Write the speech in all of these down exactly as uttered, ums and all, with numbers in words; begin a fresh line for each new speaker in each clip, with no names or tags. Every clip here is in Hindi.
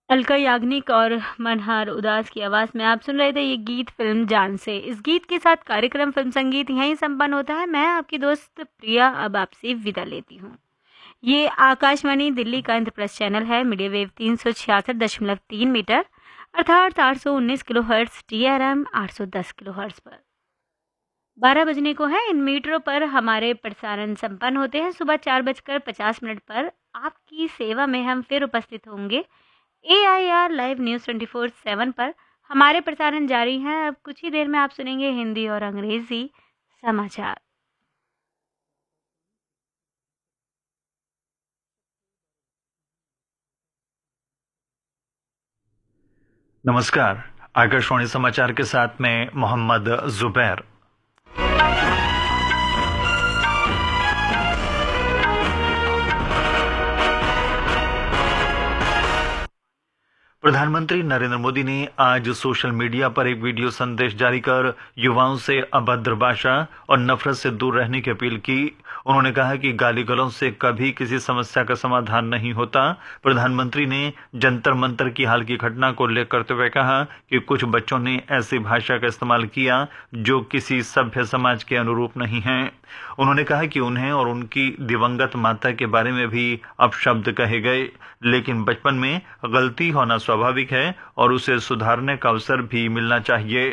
अलका याग्निक और मनहार उदास की आवाज़ में आप सुन रहे थे ये गीत फिल्म जान से। इस गीत के साथ कार्यक्रम फिल्म संगीत यहीं संपन्न होता है। मैं आपकी दोस्त प्रिया अब आपसे विदा लेती हूँ। ये आकाशवाणी दिल्ली का इंद्रप्रस्थ चैनल है। मीडिया वेव तीन सौ छियासठ दशमलव तीन मीटर अर्थात आठ सौ उन्नीस kilo hertz, T R M आठ सौ दस किलो हर्ट्स पर बारह बजने को है। इन मीटरों पर हमारे प्रसारण संपन्न होते हैं। सुबह चार बजकर पचास मिनट पर आपकी सेवा में हम फिर उपस्थित होंगे। ए I R live news twenty four seven पर हमारे प्रसारण जारी हैं। अब कुछ ही देर में आप सुनेंगे हिंदी और अंग्रेजी समाचार।
नमस्कार, आकाशवाणी समाचार के साथ में मोहम्मद जुबैर। प्रधानमंत्री नरेंद्र मोदी ने आज सोशल मीडिया पर एक वीडियो संदेश जारी कर युवाओं से अभद्र भाषा और नफरत से दूर रहने की अपील की। उन्होंने कहा कि गाली गलौज से कभी किसी समस्या का समाधान नहीं होता। प्रधानमंत्री ने जंतर मंतर की हाल की घटना को उल्लेख करते हुए कहा कि कुछ बच्चों ने ऐसी भाषा का इस्तेमाल किया जो किसी सभ्य समाज के अनुरूप नहीं है। उन्होंने कहा कि उन्हें और उनकी दिवंगत माता के बारे में भी अपशब्द कहे गए, लेकिन बचपन में गलती होना स्वाभाविक है और उसे सुधारने का अवसर भी मिलना चाहिए।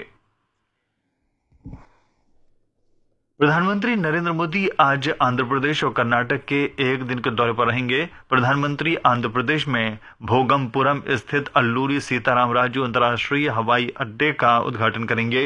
प्रधानमंत्री नरेंद्र मोदी आज आंध्र प्रदेश और कर्नाटक के एक दिन के दौरे पर रहेंगे। प्रधानमंत्री आंध्र प्रदेश में भोगमपुरम स्थित अल्लूरी सीताराम राजू अंतर्राष्ट्रीय हवाई अड्डे का उद्घाटन करेंगे।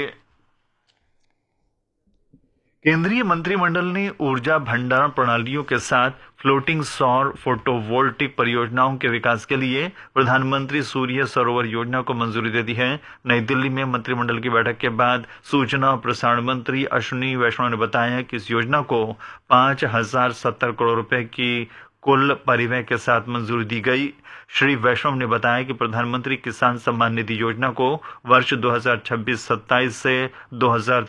केंद्रीय मंत्रिमंडल ने ऊर्जा भंडारण प्रणालियों के साथ फ्लोटिंग सौर फोटोवोल्टिक परियोजनाओं के विकास के लिए प्रधानमंत्री सूर्य सरोवर योजना को मंजूरी दे दी है। नई दिल्ली में मंत्रिमंडल की बैठक के बाद सूचना और प्रसारण मंत्री अश्विनी वैष्णव ने बताया कि इस योजना को पांच हजार सत्तर करोड़ रुपए की कुल परिव्यय के साथ मंजूरी दी गई। श्री वैष्णव ने बताया कि प्रधानमंत्री किसान सम्मान निधि योजना को वर्ष दो हजार छब्बीस सत्ताईस से दो हजार